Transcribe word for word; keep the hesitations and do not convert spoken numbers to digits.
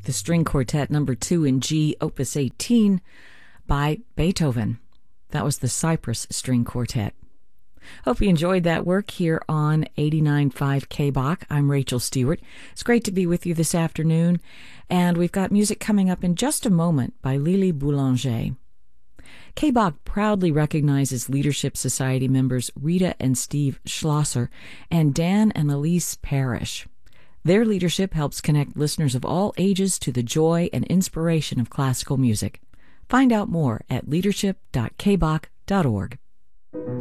the String Quartet number two in G, opus eighteen, by Beethoven. That was the Cyprus String Quartet. Hope you enjoyed that work here on eighty-nine point five K B O C. I'm Rachel Stewart. It's great to be with you this afternoon, and we've got music coming up in just a moment by Lily Boulanger. K B O C proudly recognizes Leadership Society members Rita and Steve Schlosser and Dan and Elise Parrish. Their leadership helps connect listeners of all ages to the joy and inspiration of classical music. Find out more at leadership dot k b o c dot org.